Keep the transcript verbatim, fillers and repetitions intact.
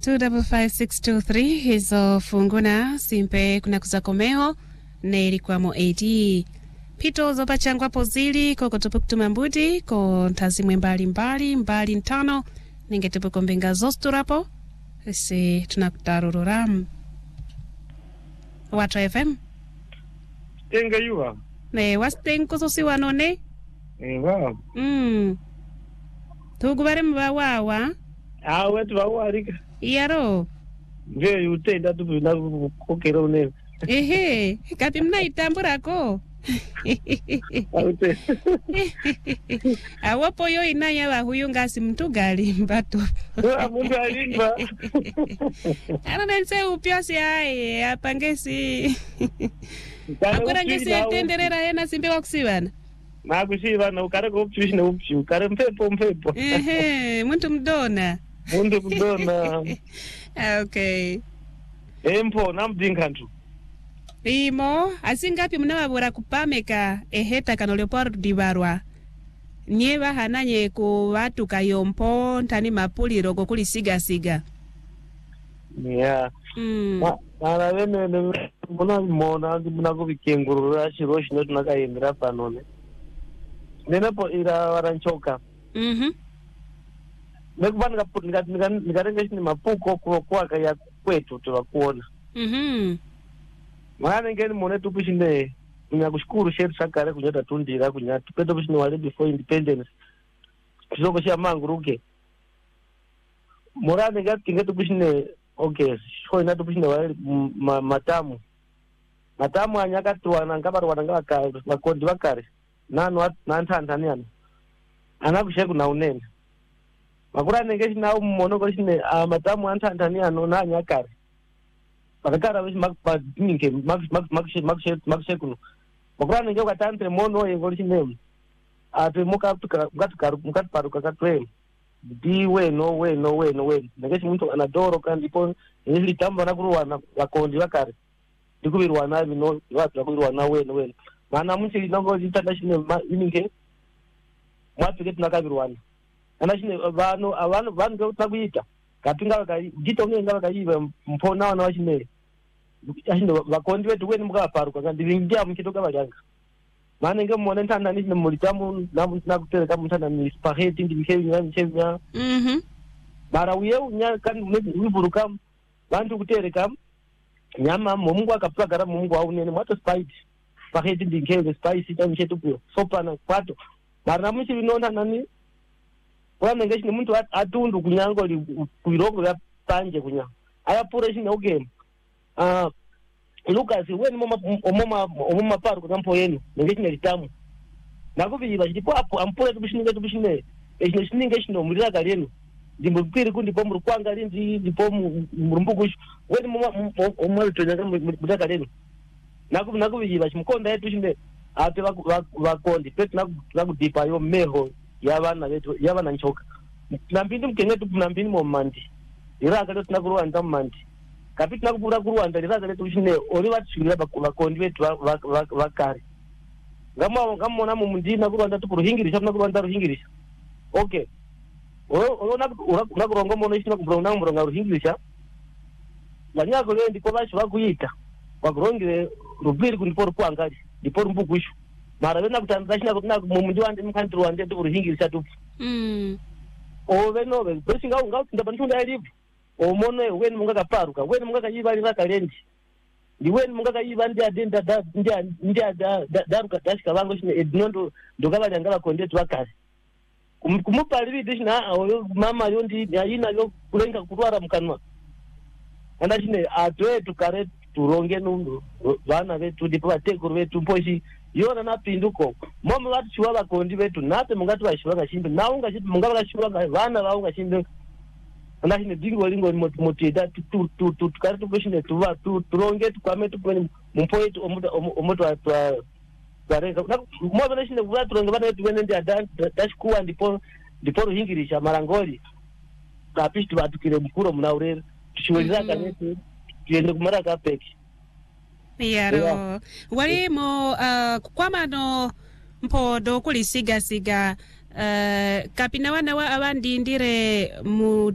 two five five six two three hizo funguna simpe kuna kuzakomeo ne ilikwamo eighty pito zopa changwa pozili koko tupukutuma mbudi ko ntazimwe mbali mbali mbali ntano ninge tupuko mbenga zosturapo isi tunakutarururam Watu F M Tenga yuwa ne wastenko sosi wanone Ewa mm tugubare mbawawa Ah wetu wawa rika Iyaro Vyo yutenda tupu na kokera une Ehe kapi mna itamburako Aute Awapo yo inanya wa huyu ngasi mtu gali mbato Wa mungu alimba Ano nense upiasi ae apangesi Akura ngesi etenderera ena simpe wakusiwana Na kusiwa na ukare kupchi na upchi ukare mpepo mpepo Ehe muntu mdona Muntu mdona Okay Empo namdinkantu Imo asingapi mnawabura kupameka eheta kano Leopoldo Dibarwa Nyeba hananye ku watu kayompo ntani mapuliro kukuli siga siga Yeah Mm Ana wene mbona mona mbona kubikengurura shiro shino tunakayendera panone Nenepo ira waranchoka Mhm Nekubana nikarengeshi ni mapuko kwa kaya kwetu tuwakuona Mhm Mwana ngeni mwone tupishine kunyakushukuru shetu sakare kunyata tundira kunyata peto pishine wale before independence kisoko shia manguruke Mwana ngeni kinge tupishine okay shko ina tupishine wale matamu matamu anyaka tuwana ngabari wananga wakondi wakare nanu nantantaniana anakusheku na unene Makura nengeshi na umono kwa shine matamu antantaniano na anyakare Bakakara wisi makninke makshekuno Makura nenge ukatantre mono yengoli shine Ate muka mukatuparuka katwele Di weno weno weno weno Nengeshi muntu anadoro kandipo Ngeshi litamba na kuruwana wakondi wakare Dikubiruwana vino watu wakubiruwana weno weno Mana munchi linongo litanda shine ininke Mwatu getu nakabiruwana Ana shine vano avano vano nge utakuita Kapinga waka jito nge nga waka hiva mpona wana washine Ashine wakondi wetu weni mga waparuka Kandi vingia mkitoka wajanga Maana nge mwone ntanda nishine mulitamu Na kutere kama ntanda ni spaghetti Ndi mkevi nga mkevi nga Mhm Mara uyeu nya kani wiburu kam Bantu kutere kam Nyama mungu wakapula gara mungu wa unene Mwato spice Spaghetti ndi mkevi spice Ita mchetu kuyo Sopa na kwato Mara na mwishi vinona nani Kwa nengeshi ni muntu atundu kunyango li kuirongo ya panje kunya. Aya pura shine ogame. Ah Lucas weni mama omoma omoma paru kwa mpo yenu. Nengeshi ni litamu. Nakubiba ndipo apo ampura tubishinga tubishine. Eshine shininga shino mulira galenu. Ndimbo kwiri kundi pomuru kwanga lindi ndipo murumbuku weni mama omwa tonyaga mulira galenu. Nakubi nakubiba chimkonda yetu shine ate bakondi pete nakudipa yo meho yabana betu yabana nchoka nambindi mkenge tu nambindi mo mandi iraga letu nakuruanda mandi kapiti nakubura kuruanda iraga letu shine oli batshira bakondi betu bakari ngama ngamona mu mundina kuruanda tu kuruhingirisha nakuruanda ruhingirisha okay olo nakurongo mono shina kubrona muronga ruhingirisha banyako le ndiko bashi bakuyita bakurongire rubiri kuniporo kwangali ndiporo mbugushu Mara wena kutanzashina kuna mumundi wande mkantru wande tu kuruhingirisha tu. Mm. Ove nove, besi ngau ngau tinda banchunda elivu. O mono weni munga kaparuka, weni munga kayiba lira kalendi. Ndi weni munga kayiba ndi adenda da ndi ndi da daruka dashika bango shine ednondo ndokaba lyangala kondetu wakasi. Kumupa livi dishina oyo mama yo ndi ayina yo kulenga kurwara mkanwa. Anda shine atwe tukare turonge nundo bana betu ndipo batekuru betu mposhi yona napinduko mama watu chiwaba kondi betu nate mungati bashibaga shimbe naunga shitu mungaba shibaga bana baunga shimbe ndashine dingo lingo motida tu tu tu tu kare tu kushine tuva tu turonge tukwame tu kwenye mumpoetu omuta omuto atwa bareka mwana nashine kuva turonge bana betu wene ndi adan dashikuwa ndipo ndipo ruhingirisha marangoli kapishi tubatukire mkuro munaurere tushiweleza kanetu tuende kumara kapeki Yaro yeah. Wali mo uh, kwa mano mpodo kuli siga siga uh, kapina wana wa abandi ndire mu